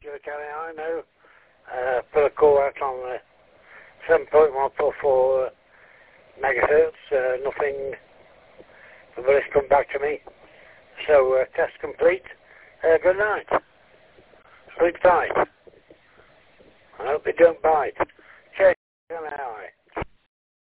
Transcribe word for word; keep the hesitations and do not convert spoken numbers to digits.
Joe Kelly, I know. Uh, put a call out on the seven point one four four megahertz. Uh, nothing. Nobody's come back to me. So uh, test complete. Uh, good night. Sleep tight. I hope you don't bite. Cheers.